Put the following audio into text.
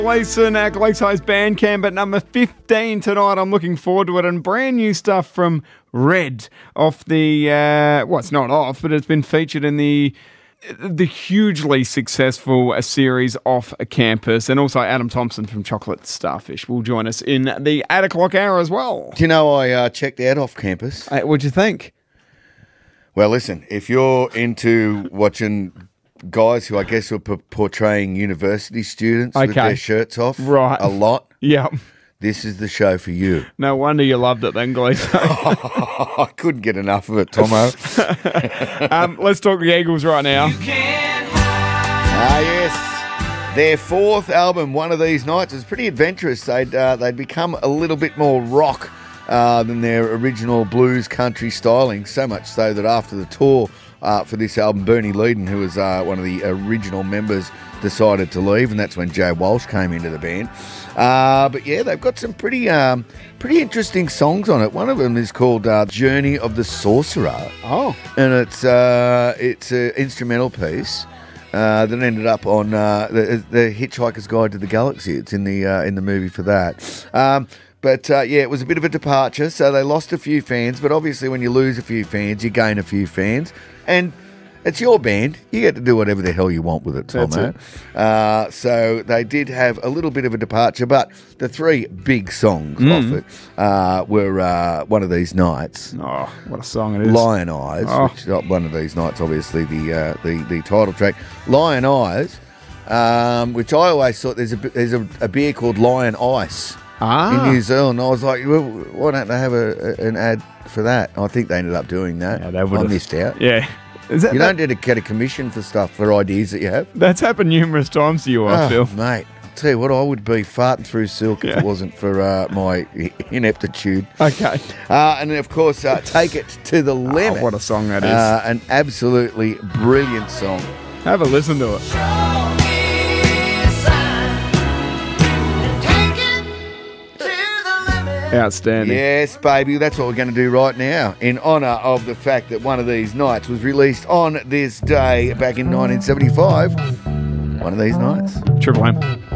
Gleason, our Gleesize Bandcamp at number 15 tonight. I'm looking forward to it. And brand new stuff from Red off the, well, it's not off, but it's been featured in the hugely successful series Off Campus. And also Adam Thompson from Chocolate Starfish will join us in the 8 o'clock hour as well. Do you know I checked out Off Campus? What'd you think? Well, listen, if you're into watching guys who I guess are portraying university students with their shirts off a lot, this is the show for you. No wonder you loved it then, Gleason. I couldn't get enough of it, Tomo. Let's talk the Eagles right now. Yes. Their fourth album, One of These Nights, is pretty adventurous. They'd become a little bit more rock than their original blues country styling, so much so that after the tour for this album, Bernie Leadon, who was one of the original members, decided to leave, and that's when Joe Walsh came into the band. But yeah, they've got some pretty interesting songs on it. One of them is called Journey of the Sorcerer. Oh. And it's an instrumental piece that ended up on the Hitchhiker's Guide to the Galaxy. It's in the movie for that. But yeah, it was a bit of a departure, so they lost a few fans. But obviously when you lose a few fans, you gain a few fans. And it's your band. You get to do whatever the hell you want with it, Tomo. So they did have a little bit of a departure, but the three big songs off it were One of These Nights. Oh, what a song it is. Lion Eyes, which is One of These Nights, obviously the title track. Lion Eyes, which I always thought there's a beer called Lion Ice in New Zealand. I was like, well, why don't they have an ad for that? I think they ended up doing that. Yeah, I missed out. Yeah. You don't get a commission for stuff, for ideas that you have. That's happened numerous times to you, I feel. Mate, I'll tell you what, I would be farting through silk if it wasn't for my ineptitude. Okay. And then, of course, Take It to the Limit. Oh, what a song that is. An absolutely brilliant song. Have a listen to it. Outstanding. Yes, baby. That's what we're going to do right now in honour of the fact that One of These Nights was released on this day back in 1975. One of These Nights. Triple M.